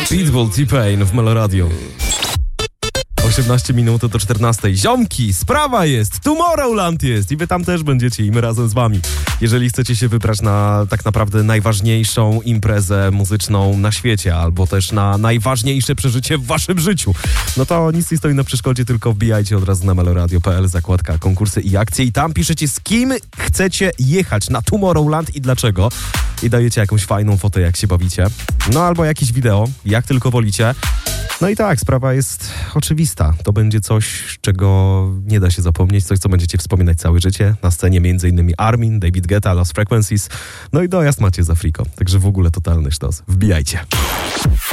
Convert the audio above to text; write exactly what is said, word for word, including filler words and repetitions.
Pitbull, T-Pain w Meloradio. osiemnaście minut do czternastej. Ziomki, sprawa jest, Tomorrowland jest i wy tam też będziecie i my razem z wami. Jeżeli chcecie się wybrać na tak naprawdę najważniejszą imprezę muzyczną na świecie, albo też na najważniejsze przeżycie w waszym życiu, no to nic nie stoi na przeszkodzie, tylko wbijajcie od razu na meloradio kropka p l, zakładka konkursy i akcje i tam piszecie, z kim chcecie jechać na Tomorrowland i dlaczego. I dajecie jakąś fajną fotę, jak się bawicie. No albo jakieś wideo, jak tylko wolicie. No i tak, sprawa jest oczywista. To będzie coś, czego nie da się zapomnieć, coś, co będziecie wspominać całe życie. Na scenie m.in. Armin, David Guetta, Lost Frequencies. No i dojazd macie za friko. Także w ogóle totalny sztos. Wbijajcie.